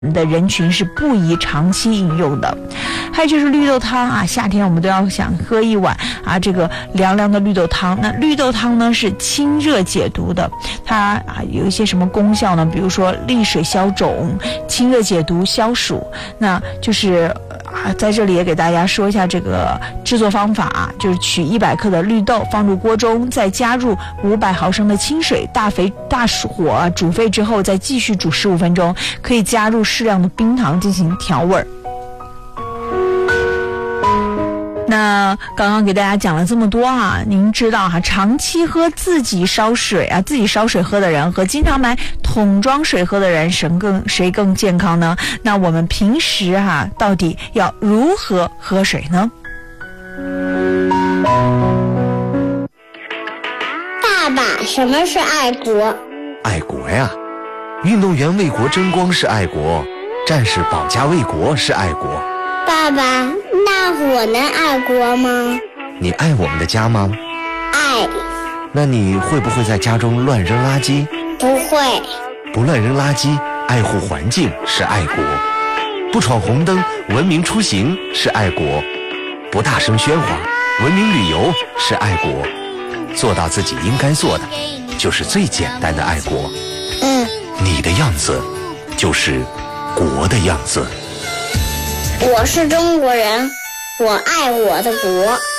的人群是不宜长期饮用的。还有就是绿豆汤啊，夏天我们都要想喝一碗啊这个凉凉的绿豆汤。那绿豆汤呢是清热解毒的，它有一些什么功效呢？比如说利水消肿、清热解毒、消暑。那就是在这里也给大家说一下这个制作方法啊，就是取100克的绿豆放入锅中，再加入500毫升的清水，大火煮沸之后再继续煮15分钟，可以加入适量的冰糖进行调味。那刚刚给大家讲了这么多啊，您知道长期喝自己烧水喝的人和经常买桶装水喝的人谁更健康呢？那我们平时到底要如何喝水呢？ 爸爸，什么是爱国？ 爱国呀，运动员为国争光是爱国，战士保家卫国是爱国。 爸爸，那我能爱国吗？ 你爱我们的家吗？ 爱。 那你会不会在家中乱扔垃圾？ 不会。 不乱扔垃圾，爱护环境是爱国。不闯红灯，文明出行是爱国。不大声喧哗，文明旅游是爱国。做到自己应该做的，就是最简单的爱国。你的样子就是国的样子。 我是中国人，我爱我的国。